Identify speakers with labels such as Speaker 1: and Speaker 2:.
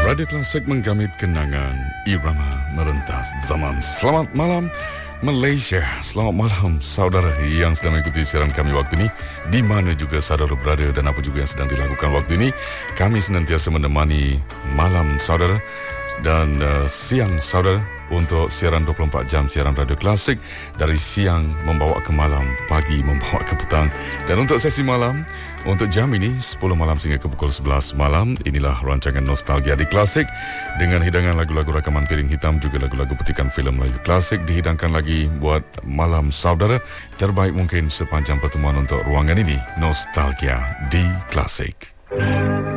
Speaker 1: Radio Klasik menggamit kenangan irama merentas zaman. Selamat malam Malaysia, selamat malam saudara yang sedang mengikuti siaran kami waktu ini, di mana juga saudara berada dan apa juga yang sedang dilakukan waktu ini. Kami senantiasa menemani malam saudara dan siang saudara untuk siaran 24 jam siaran Radio Klasik, dari siang membawa ke malam, pagi membawa ke petang. Dan untuk sesi malam, untuk jam ini 10 malam sehingga ke pukul 11 malam, inilah rancangan Nostalgia di Klasik dengan hidangan lagu-lagu rakaman piring hitam, juga lagu-lagu petikan filem Melayu klasik dihidangkan lagi buat malam saudara terbaik mungkin sepanjang pertemuan untuk ruangan ini, Nostalgia di Klasik.